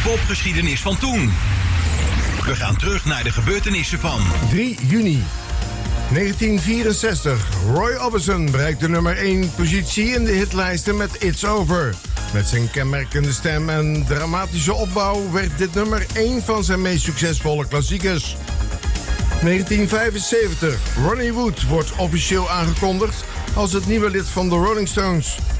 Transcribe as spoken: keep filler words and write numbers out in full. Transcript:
popgeschiedenis van toen. We gaan terug naar de gebeurtenissen van drie juni negentien vierenzestig. Roy Orbison bereikt de nummer één positie in de hitlijsten met It's Over. Met zijn kenmerkende stem en dramatische opbouw werd dit nummer één van zijn meest succesvolle klassiekers. negentien vijfenzeventig. Ronnie Wood wordt officieel aangekondigd als het nieuwe lid van de Rolling Stones.